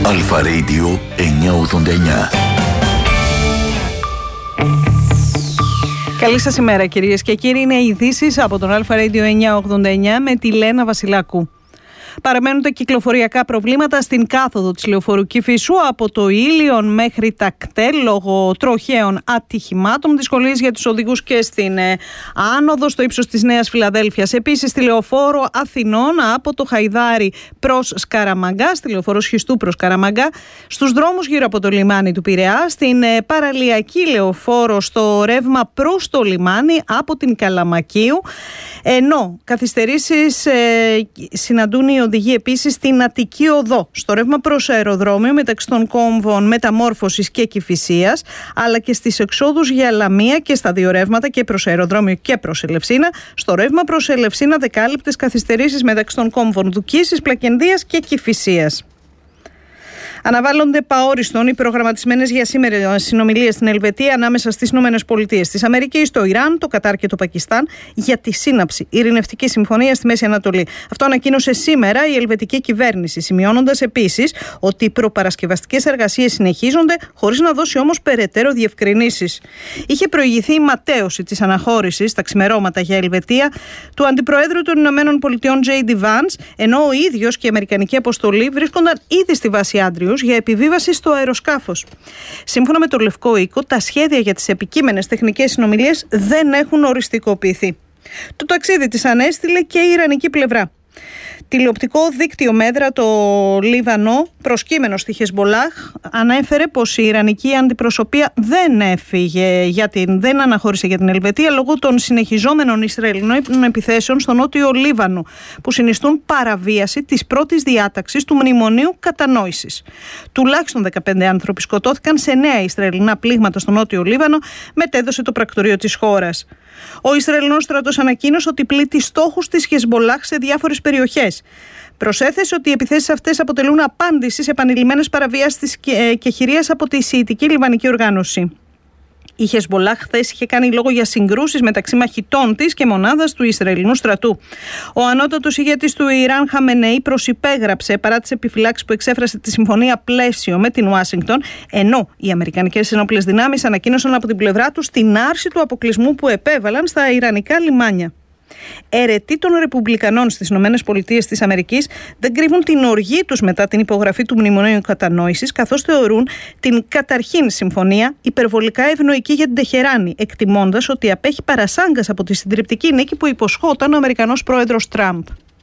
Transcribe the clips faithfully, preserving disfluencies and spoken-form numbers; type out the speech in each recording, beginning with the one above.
Αλφα Radio εννιακόσια ογδόντα εννιά. Καλή σας ημέρα κυρίες και κύριοι, είναι οι ειδήσεις από τον Αλφα Radio εννιακόσια ογδόντα εννιά με τη Λένα Βασιλάκου. Παραμένουν τα κυκλοφοριακά προβλήματα στην κάθοδο της λεωφορείου Κηφισού από το Ήλιον μέχρι τα ΚΤΕΛ λόγω τροχαίων ατυχημάτων, δυσκολίες για τους οδηγούς και στην ε, άνοδο στο ύψος της Νέας Φιλαδέλφειας. Επίσης στη λεωφόρο Αθηνών από το Χαϊδάρι προς Σκαραμαγκά, στη λεωφόρο Σχιστού προς Σκαραμαγκά, στους δρόμους γύρω από το λιμάνι του Πειραιά, στην ε, παραλιακή λεωφόρο στο ρεύμα προς το λιμάνι από την Καλαμακίου, ενώ καθυστερήσεις ε, συναντούν οι οδηγεί επίσης στην Αττική Οδό, στο ρεύμα προς αεροδρόμιο μεταξύ των κόμβων Μεταμόρφωσης και Κηφισίας, αλλά και στις εξόδους για Λαμία και στα δύο ρεύματα και προς αεροδρόμιο και προς Ελευσίνα. Στο ρεύμα προς Ελευσίνα δεκάλεπτες καθυστερήσεις μεταξύ των κόμβων Δουκίσης, Πλακενδίας και Κηφισίας. Αναβάλλονται παόριστον οι προγραμματισμένες για σήμερα συνομιλίες στην Ελβετία ανάμεσα στις ΗΠΑ, της Αμερικής, το Ιράν, το Κατάρ και το Πακιστάν για τη σύναψη ειρηνευτικής συμφωνίας στη Μέση Ανατολή. Αυτό ανακοίνωσε σήμερα η ελβετική κυβέρνηση, σημειώνοντας επίσης ότι οι προπαρασκευαστικές εργασίες συνεχίζονται, χωρίς να δώσει όμως περαιτέρω διευκρινήσεις. Είχε προηγηθεί η ματέωση της αναχώρησης στα ξημερώματα για Ελβετία του Αντιπροέδρου των Ηνωμένων Πολιτειών τζέι ντι Vance, ενώ ο ίδιος και η Αμερικανική αποστολή βρίσκονταν ήδη στη βάση Άντριου για επιβίβαση στο αεροσκάφος. Σύμφωνα με το Λευκό Οίκο, τα σχέδια για τις επικείμενες τεχνικές συνομιλίες δεν έχουν οριστικοποιηθεί. Το ταξίδι της ανέστηλε και η ιρανική πλευρά. Τηλεοπτικό δίκτυο Μέτρα το Λίβανο, προσκύμενο στη Χεσμπολάχ, ανέφερε πως η ιρανική αντιπροσωπεία δεν έφυγε, για την, δεν αναχώρησε για την Ελβετία λόγω των συνεχιζόμενων Ισραηλινών επιθέσεων στο νότιο Λίβανο, που συνιστούν παραβίαση της πρώτης διάταξης του Μνημονίου Κατανόησης. Τουλάχιστον δεκαπέντε άνθρωποι σκοτώθηκαν σε νέα Ισραηλινά πλήγματα στο νότιο Λίβανο, μετέδωσε το πρακτορείο της χώρας. Ο Ισραηλινός στρατός ανακοίνωσε ότι πλήττει στόχους της Χεσμπολάχ σε διάφορες περιοχές. Προσέθεσε ότι οι επιθέσεις αυτές αποτελούν απάντηση σε επανειλημμένες παραβιάσεις της κεχηρίας από τη Σιητική Λιβανική Οργάνωση. Η Χεσμπολάχ χθες είχε κάνει λόγο για συγκρούσεις μεταξύ μαχητών της και μονάδας του Ισραηλινού στρατού. Ο ανώτατος ηγέτης του Ιράν, Χαμενεή, προσυπέγραψε παρά τις επιφυλάξεις που εξέφρασε τη συμφωνία πλαίσιο με την Ουάσιγκτον, ενώ οι Αμερικανικές ενόπλες δυνάμεις ανακοίνωσαν από την πλευρά τους την άρση του αποκλεισμού που επέβαλαν στα ιρανικά λιμάνια. Αιρετοί των Ρεπουμπλικανών στις ΗΠΑ της Αμερικής δεν κρύβουν την οργή τους μετά την υπογραφή του Μνημονίου Κατανόησης, καθώς θεωρούν την καταρχήν συμφωνία υπερβολικά ευνοϊκή για την Τεχεράνη, εκτιμώντας ότι απέχει παρασάγκας από τη συντριπτική νίκη που υποσχόταν ο Αμερικανός πρόεδρος Τραμπ.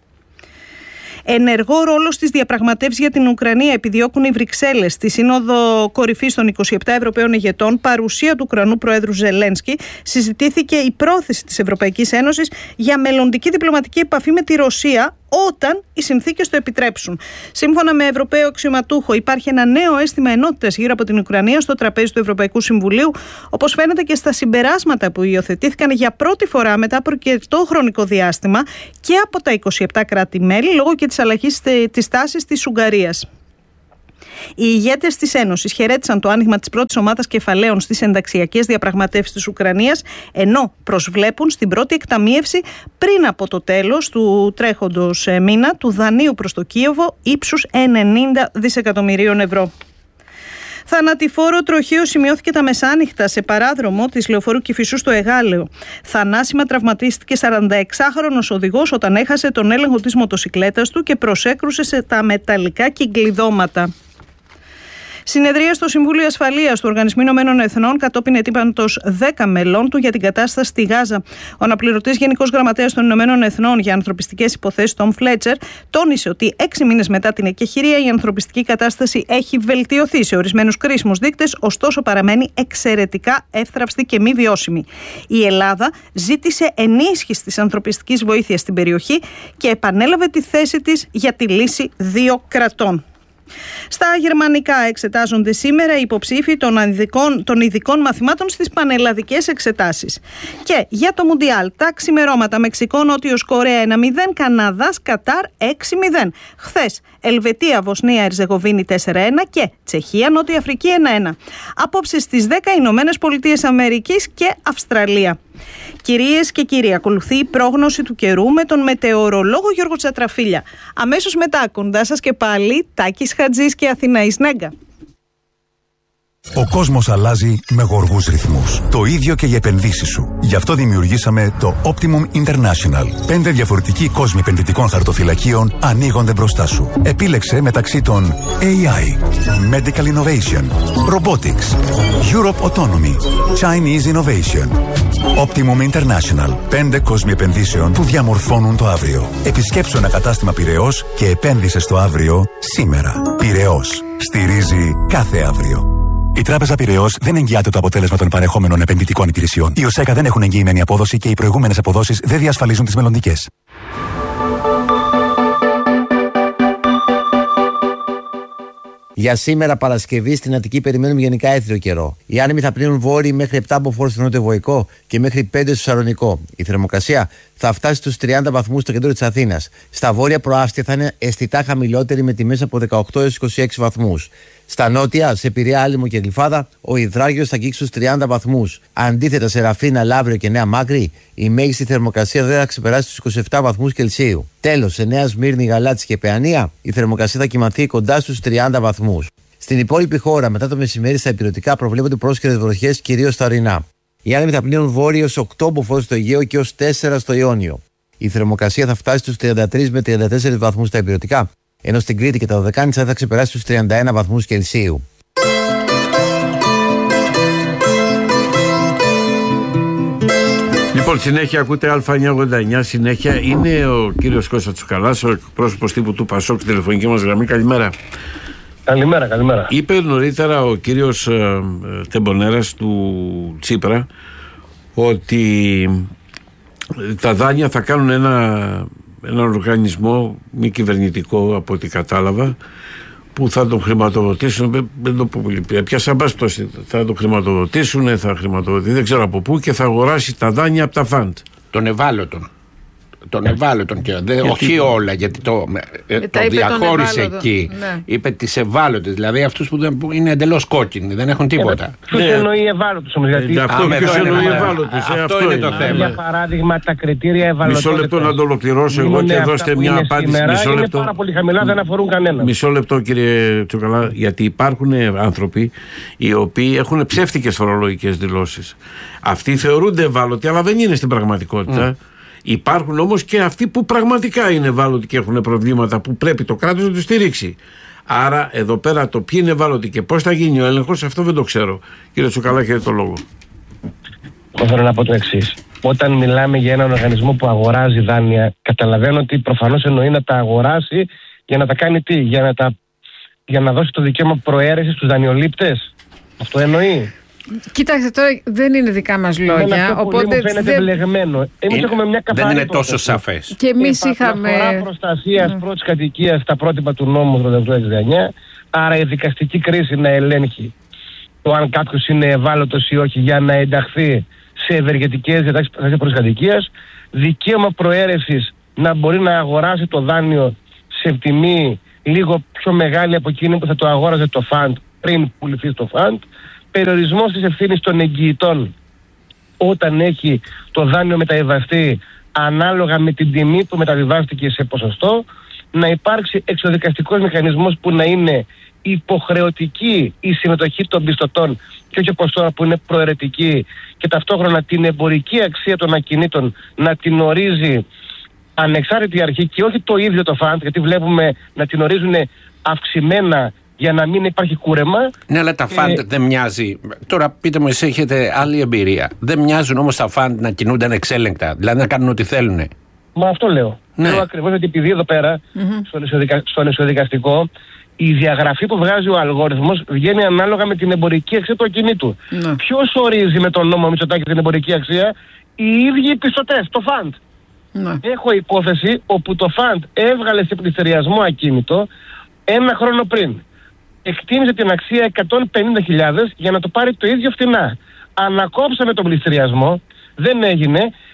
Ενεργό ρόλο στις διαπραγματεύσεις για την Ουκρανία επιδιώκουν οι Βρυξέλλες. Στη Σύνοδο Κορυφής των είκοσι επτά Ευρωπαίων ηγετών, παρουσία του Ουκρανού Προέδρου Ζελένσκι, συζητήθηκε η πρόθεση της Ευρωπαϊκής Ένωσης για μελλοντική διπλωματική επαφή με τη Ρωσία όταν οι συνθήκες το επιτρέψουν. Σύμφωνα με Ευρωπαίο αξιωματούχο, υπάρχει ένα νέο αίσθημα ενότητας γύρω από την Ουκρανία στο τραπέζι του Ευρωπαϊκού Συμβουλίου, όπως φαίνεται και στα συμπεράσματα που υιοθετήθηκαν για πρώτη φορά μετά από αρκετό χρονικό διάστημα και από τα είκοσι επτά κράτη-μέλη, λόγω και της αλλαγής της τάσης της Ουγγαρίας. Οι ηγέτες της Ένωσης χαιρέτησαν το άνοιγμα της πρώτης ομάδας κεφαλαίων στις ενταξιακές διαπραγματεύσεις της Ουκρανίας, ενώ προσβλέπουν στην πρώτη εκταμίευση πριν από το τέλος του τρέχοντος μήνα του δανείου προς το Κίεβο ύψους ενενήντα δισεκατομμυρίων ευρώ. Θανατηφόρο τροχείο σημειώθηκε τα μεσάνυχτα σε παράδρομο της λεωφορείου Κηφισού στο Εγάλεο. Θανάσιμα τραυματίστηκε σαρανταεξάχρονος οδηγός όταν έχασε τον έλεγχο της μοτοσικλέτας του και προσέκρουσε σε τα μεταλλικά κυκλειδώματα. Συνεδρία στο Συμβούλιο Ασφαλείας του Οργανισμού Ηνωμένων Εθνών κατόπιν αιτήματος δέκα μελών του για την κατάσταση στη Γάζα. Ο αναπληρωτής Γενικός Γραμματέας των Ηνωμένων Εθνών για ανθρωπιστικές υποθέσεις, Τόμ Φλέτσερ, τόνισε ότι έξι μήνες μετά την εκεχηρία η ανθρωπιστική κατάσταση έχει βελτιωθεί σε ορισμένους κρίσιμους δείκτες, ωστόσο παραμένει εξαιρετικά εύθραυστη και μη βιώσιμη. Η Ελλάδα ζήτησε ενίσχυση της ανθρωπιστικής βοήθειας στην περιοχή και επανέλαβε τη θέση της για τη λύση δύο κρατών. Στα γερμανικά εξετάζονται σήμερα οι υποψήφοι των ειδικών, των ειδικών μαθημάτων στις πανελλαδικές εξετάσεις. Και για το Μουντιάλ, τα ξημερώματα Μεξικό, Νότιος Κορέα ένα μηδέν, Καναδάς, Κατάρ έξι μηδέν. Χθες Ελβετία, Βοσνία, Ερζεγοβίνη τέσσερα ένα και Τσεχία, Νότια Αφρική ένα ένα. Απόψε στις δέκα Ηνωμένες Πολιτείες Αμερικής και Αυστραλία. Κυρίες και κύριοι, ακολουθεί η πρόγνωση του καιρού με τον μετεωρολόγο Γιώργο Τσατραφίλια. Αμέσως μετά, κοντά σας και πάλι, Τάκης Χατζής και Αθηναής Νέγκα. Ο κόσμος αλλάζει με γοργούς ρυθμούς. Το ίδιο και οι επενδύσεις σου. Γι' αυτό δημιουργήσαμε το Optimum International. Πέντε διαφορετικοί κόσμοι επενδυτικών χαρτοφυλακίων ανοίγονται μπροστά σου. Επίλεξε μεταξύ των έι άι, Medical Innovation, Robotics, Europe Autonomy, Chinese Innovation. Optimum International. Πέντε κόσμοι επενδύσεων που διαμορφώνουν το αύριο. Επισκέψου ένα κατάστημα Πειραιώς και επένδυσε στο αύριο σήμερα. Πειραιώς. Στηρίζει κάθε αύριο. Η Τράπεζα Πειραιώς δεν εγγυάται το αποτέλεσμα των παρεχόμενων επενδυτικών υπηρεσιών. Οι ΟΣΕΚΑ δεν έχουν εγγυημένη απόδοση και οι προηγούμενες αποδόσεις δεν διασφαλίζουν τις μελλοντικές. Για σήμερα Παρασκευή στην Αττική περιμένουμε γενικά έθριο καιρό. Οι άνεμοι θα πλύνουν βόρειοι μέχρι επτά μποφόρ στο νότιο-βορεικό και μέχρι πέντε στο Σαλονικό. Η θερμοκρασία θα φτάσει στους τριάντα βαθμούς στο κέντρο της Αθήνας. Στα βόρεια προάστια θα είναι αισθητά χαμηλότερη με τιμές από δεκαοκτώ έως είκοσι έξι βαθμούς. Στα νότια, σε Πειραιά, Άλυμο και Γλυφάδα, ο υδράγιος θα αγγίξει στους τριάντα βαθμούς. Αντίθετα, σε Ραφίνα, Λαύριο και Νέα Μάκρη, η μέγιστη θερμοκρασία δεν θα ξεπεράσει τους είκοσι επτά βαθμούς Κελσίου. Τέλος, σε Νέα Σμύρνη, Γαλάτση και Παιανία, η θερμοκρασία θα κυμανθεί κοντά στους τριάντα βαθμούς. Στην υπόλοιπη χώρα, μετά το μεσημέρι, στα υπηρετικά προβλέπονται πρόσκαιρες βροχές, κυρίως στα ορεινά. Οι άνεμοι θα πλύνουν βόρειο ως οκτώ μποφόρ στο Αιγαίο και ως τέσσερα στο Ιόνιο. Η θερμοκρασία θα φτάσει στους τριάντα τρεις με τριάντα τέσσερις βαθμούς στα υπηρετικά, ενώ στην Κρήτη και τα Δωδεκάνησα θα ξεπεράσει τους τριάντα ένα βαθμούς Κελσίου. Λοιπόν, συνέχεια ακούτε Α εννιακόσια ογδόντα εννιά. Συνέχεια είναι ο κύριος Κώστας Τσουκαλάς, ο εκπρόσωπος τύπου του Πασόκ, στη τηλεφωνική μας γραμμή. Καλημέρα. Καλημέρα, καλημέρα. Είπε νωρίτερα ο κύριος ε, Τεμπονέρας του Τσίπρα ότι τα δάνεια θα κάνουν ένα, ένα οργανισμό μη κυβερνητικό, από ό,τι κατάλαβα, που θα τον χρηματοδοτήσουν. Δεν το πω, πιάσα μπας πτώση. Θα τον χρηματοδοτήσουν, θα χρηματοδοτήσει, δεν ξέρω από πού, και θα αγοράσει τα δάνεια από τα φαντ. Των ευάλωτων. Των ευάλωτων και δε, όχι όλα, γιατί το, ε, το διαχώρισε εκεί. Ναι. Είπε τις ευάλωτες, δηλαδή αυτούς που, που είναι εντελώς κόκκινοι, δεν έχουν τίποτα. Ποιος ναι. εννοεί ευάλωτους όμως, γιατί... Ε, αυτό ποιος εννοεί ευάλωτους, αυτό, αυτό είναι, είναι το θέμα. Για παράδειγμα, τα κριτήρια ευαλωτότητας. Μισό λεπτό να το ολοκληρώσω εγώ και δώστε μια απάντηση. Σήμερα, μισό λεπτό. Είναι πάρα πολύ χαμηλά, δεν αφορούν κανέναν. Μισό λεπτό, κύριε Τσουκαλά, γιατί υπάρχουν άνθρωποι οι οποίοι έχουν ψεύτικες φορολογικές δηλώσεις. Αυτοί θεωρούνται ευάλωτοι, αλλά δεν είναι στην πραγματικότητα. Mm. Υπάρχουν όμως και αυτοί που πραγματικά είναι ευάλωτοι και έχουν προβλήματα που πρέπει το κράτος να τους στηρίξει. Άρα εδώ πέρα το ποιοι είναι ευάλωτοι και πώς θα γίνει ο έλεγχος, αυτό δεν το ξέρω. Κύριε Τσουκαλά, έχετε το λόγο. Εγώ θέλω να πω το εξής. Όταν μιλάμε για έναν οργανισμό που αγοράζει δάνεια, καταλαβαίνω ότι προφανώς εννοεί να τα αγοράσει για να τα κάνει τι, για να, τα, για να δώσει το δικαίωμα προαίρεσης στους δανειολήπτες. Αυτό εννοεί. Κοιτάξτε, τώρα δεν είναι δικά μας λόγια. Αυτό οπότε μου φαίνεται δεν... βλεγμένο. Εμείς είναι, έχουμε μια καθαρή δεν είναι πρόταση. τόσο σαφές. Και εμείς είχαμε. Αφορά προστασίας mm. πρώτης κατοικίας στα πρότυπα του νόμου του χίλια εννιακόσια εξήντα εννιά. Άρα η δικαστική κρίση να ελέγχει το αν κάποιος είναι ευάλωτος ή όχι για να ενταχθεί σε ευεργετικές διατάξεις προστασίας πρώτης κατοικίας. Δικαίωμα προαίρεσης να μπορεί να αγοράσει το δάνειο σε τιμή λίγο πιο μεγάλη από εκείνη που θα το αγόραζε το φαντ πριν πουληθεί στο φαντ. Περιορισμός της ευθύνης των εγγυητών όταν έχει το δάνειο μεταβιβαστεί ανάλογα με την τιμή που μεταβιβάστηκε σε ποσοστό, να υπάρξει εξοδικαστικός μηχανισμός που να είναι υποχρεωτική η συμμετοχή των πιστωτών και όχι όπως τώρα που είναι προαιρετική, και ταυτόχρονα την εμπορική αξία των ακινήτων να την ορίζει ανεξάρτητη αρχή και όχι το ίδιο το φαντ, γιατί βλέπουμε να την ορίζουν αυξημένα για να μην υπάρχει κούρεμα. Ναι, αλλά τα φαντ ε... δεν μοιάζει. Τώρα πείτε μου, εσείς έχετε άλλη εμπειρία. Δεν μοιάζουν όμως τα φαντ να κινούνται ανεξέλεγκτα, δηλαδή να κάνουν ό,τι θέλουν. Μα αυτό λέω. Ναι. Λέω ακριβώς ότι επειδή εδώ πέρα, mm-hmm. στον, εσωδικα... στον εσωδικαστικό, η διαγραφή που βγάζει ο αλγόριθμος βγαίνει ανάλογα με την εμπορική αξία του ακινήτου. Mm. Ποιος ορίζει με τον νόμο Μητσοτάκη την εμπορική αξία? Οι ίδιοι οι πιστωτές, το φαντ. Mm. Έχω υπόθεση όπου το φαντ έβγαλε σε πληστηριασμό ακίνητο ένα χρόνο πριν. Εκτίμησε την αξία εκατόν πενήντα χιλιάδες για να το πάρει το ίδιο φτηνά. Ανακόψαμε τον πληστηριασμό, δεν έγινε,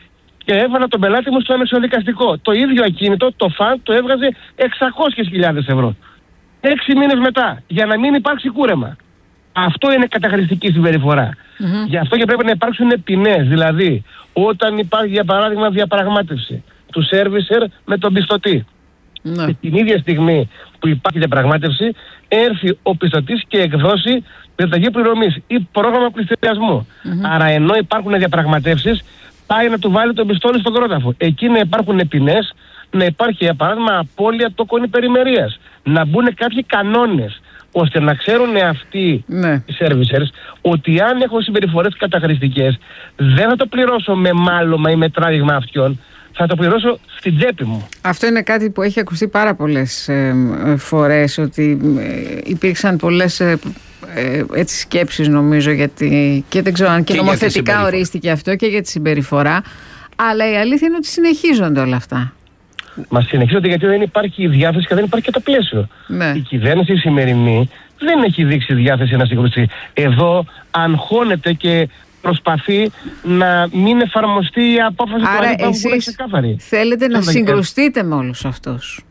και έβαλα τον πελάτη μου στο ανεξοδικαστικό. Το ίδιο ακίνητο, το φαν, το έβγαζε εξακόσιες χιλιάδες ευρώ. Έξι μήνες μετά, για να μην υπάρξει κούρεμα. Αυτό είναι καταχρηστική συμπεριφορά. Mm-hmm. Γι' αυτό και πρέπει να υπάρξουν ποινές. Δηλαδή, όταν υπάρχει για παράδειγμα διαπραγμάτευση του σέρβισερ με τον πιστωτή. Mm-hmm. Και την ίδια στιγμή που υπάρχει διαπραγμάτευση, έρθει ο πιστωτής και εκδώσει διαταγή πληρωμής ή πρόγραμμα πληστηριασμού. Mm-hmm. Άρα, ενώ υπάρχουν διαπραγματεύσεις, πάει να του βάλει τον πιστόλι στον κρόταφο. Εκεί να υπάρχουν ποινές, να υπάρχει για παράδειγμα απώλεια τόκων υπερημερίας. Να μπουν κάποιοι κανόνες, ώστε να ξέρουν αυτοί ναι. οι servicers ότι αν έχω συμπεριφορές καταχρηστικές, δεν θα το πληρώσω με μάλωμα ή με τράβηγμα αυτιών, θα το πληρώσω στην τσέπη μου. Αυτό είναι κάτι που έχει ακουστεί πάρα πολλές ε, φορές, ότι ε, υπήρξαν πολλές ε, ε, έτσι σκέψεις νομίζω, γιατί, και δεν ξέρω αν και, και νομοθετικά ορίστηκε αυτό και για τη συμπεριφορά, αλλά η αλήθεια είναι ότι συνεχίζονται όλα αυτά. Μα συνεχίζονται γιατί δεν υπάρχει η διάθεση και δεν υπάρχει και το πλαίσιο. Ναι. Η κυβέρνηση η σημερινή δεν έχει δείξει διάθεση να συγκρουστεί. Εδώ αγχώνεται και προσπαθεί να μην εφαρμοστεί η απόφαση του Αρήπαγου που είναι ξεκάθαρη. Θέλετε να συγκρουστείτε με όλους αυτούς.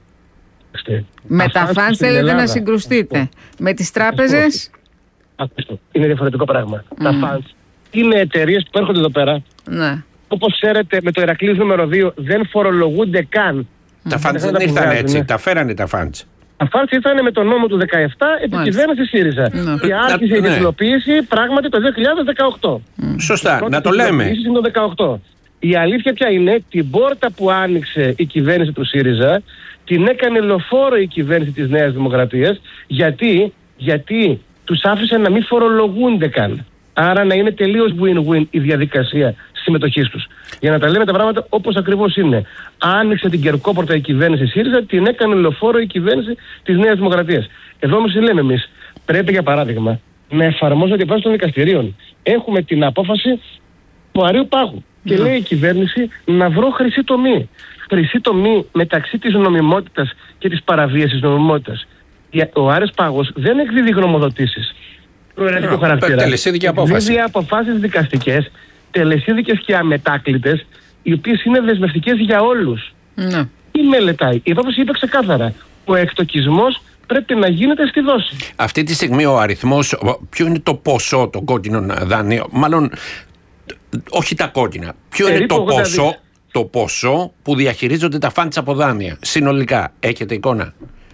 Με τα φαντ θέλετε να συγκρουστείτε. Με τις τράπεζες. Είναι διαφορετικό πράγμα. Mm. Τα φαντ είναι εταιρείες που έρχονται εδώ πέρα. Ναι. Όπως ξέρετε, με το Ηρακλής νούμερο δύο δεν φορολογούνται καν. Τα φαντς δεν ήρθαν έτσι, τα φέρανε τα φαντς. Τα φαντς ήρθαν με τον νόμο του δεκαεπτά επί κυβέρνηση ΣΥΡΙΖΑ. Ναι. Και άρχισε η τιτλοποίηση πράγματι το δύο χιλιάδες δεκαοκτώ. Σωστά, να το λέμε. Είναι το δεκαοκτώ. Η αλήθεια ποια είναι, την πόρτα που άνοιξε η κυβέρνηση του ΣΥΡΙΖΑ την έκανε λοφόρο η κυβέρνηση της Νέας Δημοκρατίας. Γιατί, γιατί τους άφησε να μην φορολογούνται καν. Άρα να είναι τελείως win-win η διαδικασία συμμετοχής τους. Για να τα λέμε τα πράγματα όπως ακριβώς είναι. Άνοιξε την κερκόπορτα η κυβέρνηση ΣΥΡΙΖΑ, την έκανε λεωφόρο η κυβέρνηση της Νέας Δημοκρατίας. Εδώ όμως λέμε εμείς, πρέπει για παράδειγμα να εφαρμόζονται βάσει των δικαστηρίων. Έχουμε την απόφαση του Αρείου Πάγου. Και λέει η κυβέρνηση να βρω χρυσή τομή. Χρυσή τομή μεταξύ της νομιμότητας και της παραβίασης νομιμότητας. Ο Άρης Πάγος δεν εκδίδει γνωμοδοτήσεις. Προαιρετικού χαρακτήρα. Τελεσίδικη απόφαση. Εκδίδει αποφάσεις δικαστικές, τελεσίδικες και αμετάκλητες, οι οποίες είναι δεσμευτικές για όλους. Ναι. Τι μελετάει. Εδώ όπως είπε ξεκάθαρα, ο εκτοκισμός πρέπει να γίνεται στη δόση. Αυτή τη στιγμή ο αριθμός, ποιο είναι το ποσό των κόκκινων δανείων, μάλλον όχι τα κόκκινα, ποιο περίπου είναι το ποσό, το ποσό που διαχειρίζονται τα φαντς από δάνεια συνολικά, έχετε εικόνα?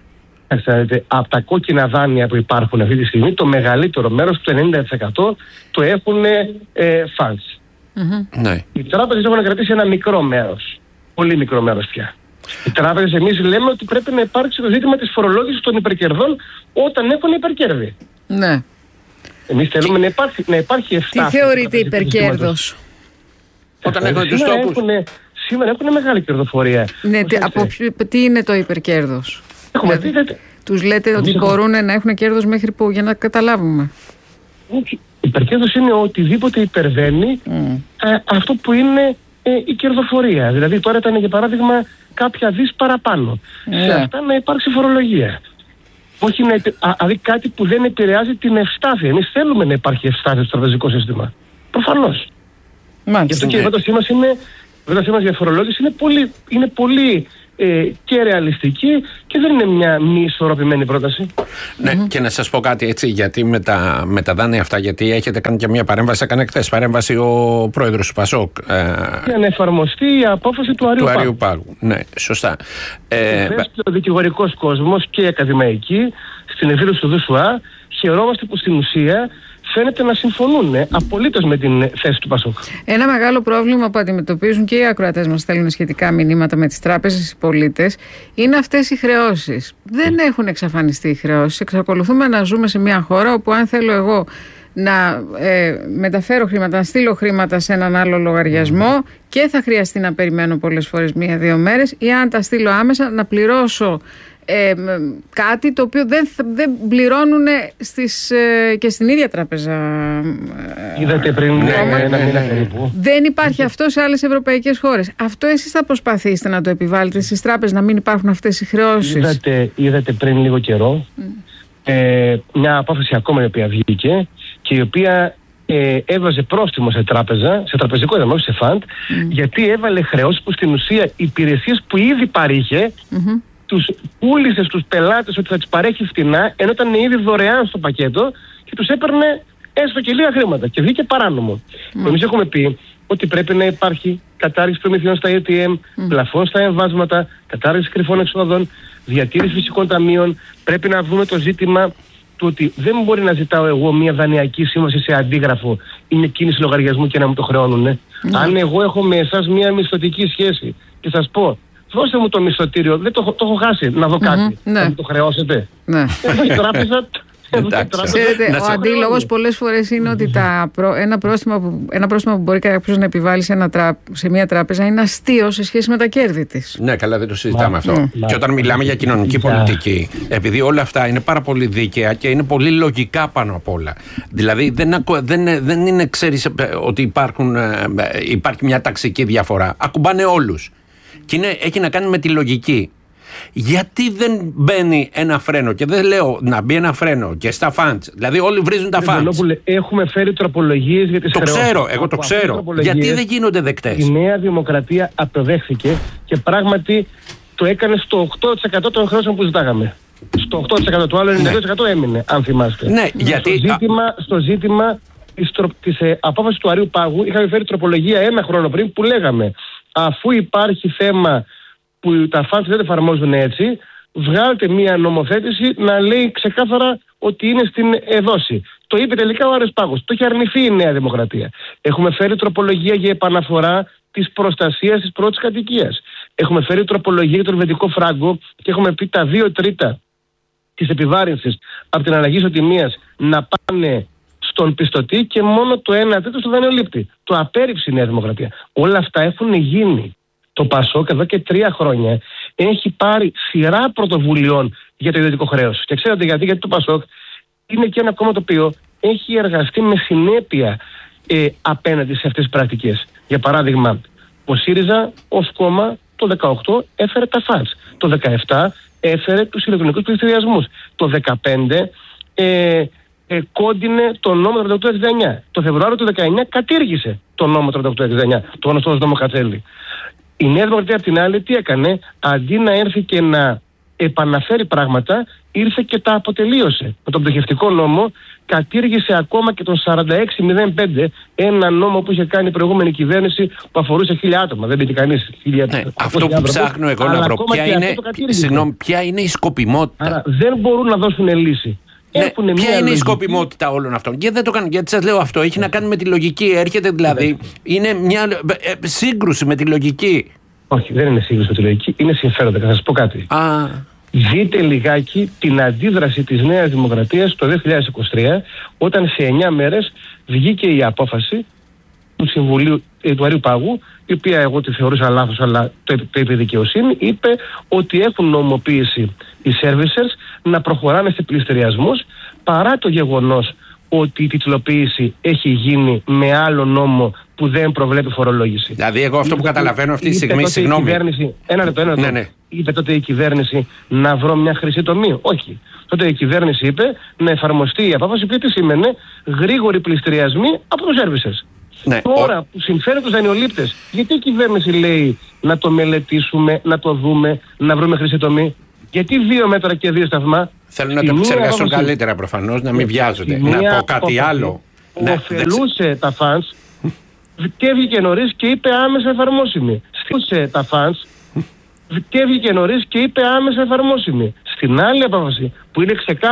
Από τα κόκκινα δάνεια που υπάρχουν αυτή τη στιγμή, το μεγαλύτερο μέρος, το ενενήντα τοις εκατό, το έχουν ε, funds. Mm-hmm. Ναι. Οι τράπεζες έχουν κρατήσει ένα μικρό μέρος. Πολύ μικρό μέρος πια. Οι τράπεζες, εμείς λέμε ότι πρέπει να υπάρξει το ζήτημα της φορολόγησης των υπερκερδών όταν έχουν υπερκέρδη. Ναι. Εμείς θέλουμε να υπάρχει, να υπάρχει ευστάθεια. Τι θεωρείται υπερκέρδος? Όταν έχουν τους τόπους. Σήμερα έχουν μεγάλη κερδοφορία. Ναι, τι, από, τι είναι το υπερκέρδος? Έχουμε δηλαδή, δει, τους λέτε ότι μπορούν να έχουν κέρδος μέχρι που, για να καταλάβουμε? Όχι. Υπερκέρδος είναι οτιδήποτε υπερβαίνει mm. ε, αυτό που είναι ε, η κερδοφορία. Δηλαδή τώρα ήταν για παράδειγμα κάποια δις παραπάνω. Mm. Σε αυτά να υπάρξει φορολογία. Όχι να, δηλαδή κάτι που δεν επηρεάζει την ευστάθεια. Εμείς θέλουμε να υπάρχει ευστάθεια στο τραπεζικό σύστημα. Προφανώς. Μάλιστα. Γι' αυτό και η πρότασή μας είναι, μας για φορολόγηση είναι πολύ, είναι πολύ ε, και ρεαλιστική και δεν είναι μια μη ισορροπημένη πρόταση. Ναι, mm-hmm. και να σας πω κάτι έτσι, γιατί με τα, με τα δάνεια αυτά, γιατί έχετε κάνει και μια παρέμβαση, έκανε χθες παρέμβαση ο πρόεδρος του Πασόκ. Ε, για να εφαρμοστεί η απόφαση του Αρείου Πάγου. Αρείου Πάγου. Ναι, σωστά. Ε, και ο δικηγορικός κόσμος και οι ακαδημαϊκοί στην εκδήλωση του ΔΟΣΟΑ χαιρόμαστε που στην ουσία φαίνεται να συμφωνούν απολύτως με την θέση του Πασόκ. Ένα μεγάλο πρόβλημα που αντιμετωπίζουν και οι ακροατές μας στέλνουν σχετικά μηνύματα με τις τράπεζες, οι πολίτες, είναι αυτές οι χρεώσεις. Δεν έχουν εξαφανιστεί οι χρεώσεις. Εξακολουθούμε να ζούμε σε μια χώρα όπου αν θέλω εγώ να ε, μεταφέρω χρήματα, να στείλω χρήματα σε έναν άλλο λογαριασμό mm. και θα χρειαστεί να περιμένω πολλές φορές μία-δύο μέρες, ή αν τα στείλω άμεσα να πληρώσω Ε, κάτι το οποίο δεν, δεν πληρώνουν στις, ε, και στην ίδια τράπεζα. Είδατε πριν ναι, ένα μήνα ναι, ναι, περίπου. Δεν υπάρχει αυτό σε άλλες ευρωπαϊκές χώρες. Αυτό εσείς θα προσπαθήσετε να το επιβάλλετε στις τράπεζες, να μην υπάρχουν αυτές οι χρεώσεις? Είδατε, είδατε πριν λίγο καιρό mm. ε, μια απόφαση ακόμα η οποία βγήκε και η οποία ε, έβαζε πρόστιμο σε τράπεζα, σε τραπεζικό ιδρύμα, όχι σε φαντ, mm. γιατί έβαλε χρεώσεις που στην ουσία υπηρεσίες που ήδη παρήχε, mm-hmm. τους πούλησε στους πελάτες ότι θα τις παρέχει φθηνά, ενώ ήταν ήδη δωρεάν στο πακέτο και τους έπαιρνε έστω και λίγα χρήματα και βγήκε παράνομο. Mm. Εμείς έχουμε πει ότι πρέπει να υπάρχει κατάργηση προμηθειών στα έι τι εμ, mm. πλαφόν στα εμβάσματα, κατάργηση κρυφών εξόδων, διατήρηση φυσικών ταμείων. Πρέπει να δούμε το ζήτημα του ότι δεν μπορεί να ζητάω εγώ μια δανειακή σύμβαση σε αντίγραφο ή μια κίνηση λογαριασμού και να μου το χρεώνουνε. Mm. Αν εγώ έχω με εσάς μια μισθωτική σχέση και σας πω, δώστε μου το μισθωτήριο, δεν το, το έχω χάσει, να δω κάτι. Mm-hmm. Ναι. Θα μου το χρεώσετε. Ναι. Εδώ η τράπεζα. Ξέρετε, ο αντίλογος πολλές φορές είναι ότι τα προ... ένα, πρόστιμο που... ένα πρόστιμο που μπορεί κάποιος να επιβάλλει σε, ένα τρα... σε μια τράπεζα είναι αστείο σε σχέση με τα κέρδη της. Ναι, καλά, δεν το συζητάμε αυτό. Mm. Και όταν μιλάμε για κοινωνική πολιτική, επειδή όλα αυτά είναι πάρα πολύ δίκαια και είναι πολύ λογικά πάνω απ' όλα. Δηλαδή δεν, ακου... δεν... δεν είναι, ξέρεις, ότι υπάρχουν... υπάρχει μια ταξική διαφορά. Ακουμπάνε όλους. Και είναι... έχει να κάνει με τη λογική. Γιατί δεν μπαίνει ένα φρένο, και δεν λέω να μπει ένα φρένο και στα φαντς, δηλαδή όλοι βρίζουν τα φαντς. Έχουμε φέρει τροπολογίες για τις το χρεώσεις. Ξέρω, εγώ το ξέρω. Γιατί δεν γίνονται δεκτές. Η Νέα Δημοκρατία αποδέχθηκε και πράγματι το έκανε στο οκτώ τοις εκατό των χρεώσεων που ζητάγαμε. Στο οκτώ τοις εκατό, το άλλο ενενήντα τοις εκατό έμεινε, αν θυμάστε. Ναι, γιατί... Στο ζήτημα, στο ζήτημα της, τρο... της ε, απόφασης του Αρείου Πάγου είχαμε φέρει τροπολογία ένα χρόνο πριν που λέγαμε, αφού υπάρχει θέμα που τα φαντς δεν εφαρμόζουν έτσι, βγάλτε μια νομοθέτηση να λέει ξεκάθαρα ότι είναι στην εδώση. Το είπε τελικά ο Άρης Πάγος. Το έχει αρνηθεί η Νέα Δημοκρατία. Έχουμε φέρει τροπολογία για επαναφορά της προστασίας της πρώτης κατοικίας. Έχουμε φέρει τροπολογία για το ελβετικό φράγκο και έχουμε πει τα δύο τρίτα της επιβάρυνσης από την αλλαγή ισοτιμίας να πάνε στον πιστωτή και μόνο το ένα τρίτο στο δανειολήπτη. Το απέρριψε η Νέα Δημοκρατία. Όλα αυτά έχουν γίνει. Το Πασόκ εδώ και τρία χρόνια έχει πάρει σειρά πρωτοβουλειών για το ιδιωτικό χρέος. Και ξέρετε γιατί, γιατί το Πασόκ είναι και ένα κόμμα το οποίο έχει εργαστεί με συνέπεια ε, απέναντι σε αυτές τις πρακτικές. Για παράδειγμα, ο ΣΥΡΙΖΑ ως κόμμα το δεκαοκτώ έφερε τα φαντς. Το δεκαεπτά έφερε τους ηλεκτρονικούς πληστηριασμούς. Το δεκαπέντε ε, ε, κόντινε το νόμο τριάντα οκτώ εξήντα εννιά. Το Φεβρουάριο του δεκαεννιά κατήργησε το νόμο τριάντα οκτώ εξήντα εννιά, το γνωστό ως νόμο Κατσέλη. Η Νέα Δημοκρατία απ' την άλλη τι έκανε, αντί να έρθει και να επαναφέρει πράγματα, ήρθε και τα αποτελείωσε. Με τον πτωχευτικό νόμο κατήργησε ακόμα και τον σαράντα έξι μηδέν πέντε, ένα νόμο που είχε κάνει η προηγούμενη κυβέρνηση που αφορούσε χίλια άτομα. Δεν μπήκε κανείς. Ναι, αυτό που ψάχνω εγώ να βρω, ποια είναι, συγγνώμη, ποια είναι η σκοπιμότητα. Άρα δεν μπορούν να δώσουν λύση. Ναι, ποια είναι λογική. Η σκοπιμότητα όλων αυτών? Γιατί δεν το κάνουν, γιατί σας λέω αυτό έχει να κάνει με τη λογική. Έρχεται δηλαδή, είναι μια ε, σύγκρουση με τη λογική. Όχι, δεν είναι σύγκρουση με τη λογική, είναι συμφέροντα. Θα σας πω κάτι. Α. Δείτε λιγάκι την αντίδραση της Νέας Δημοκρατίας το δύο χιλιάδες είκοσι τρία, όταν σε εννιά μέρες βγήκε η απόφαση του Συμβουλίου ε, του Αρείου Πάγου, η οποία εγώ τη θεωρούσα λάθος, αλλά το, το είπε η δικαιοσύνη, είπε ότι έχουν νομοποίηση οι servicers να προχωράνε σε πληστηριασμούς, παρά το γεγονός ότι η τιτλοποίηση έχει γίνει με άλλο νόμο που δεν προβλέπει φορολόγηση. Δηλαδή, εγώ αυτό που καταλαβαίνω αυτή τη στιγμή, συγγνώμη. Ένα λεπτό, ένα λεπτό. Ναι, ναι. Είπε τότε η κυβέρνηση να βρω μια χρυσή τομή? Όχι. Τότε η κυβέρνηση είπε να εφαρμοστεί η απόφαση που τι σήμαινε γρήγοροι πληστηριασμοί από τους servicers. Ναι, Τώρα ο... που συμφέρει τους δανειολήπτες, γιατί η κυβέρνηση λέει να το μελετήσουμε, να το δούμε, να βρούμε χρυσή τομή? Γιατί δύο μέτρα και δύο σταθμά? Θέλουν να τα επεξεργαστούν καλύτερα προφανώς, να μην βιάζονται. Να πω κάτι άλλο. Ωφελούσε ναι, τα φαντς και βγήκε νωρίς και είπε άμεσα εφαρμόσιμη. Στήσε τα φαντς και βγήκε νωρίς και είπε άμεσα εφαρμόσιμη. Στην άλλη απόφαση που είναι ξεκάθαρη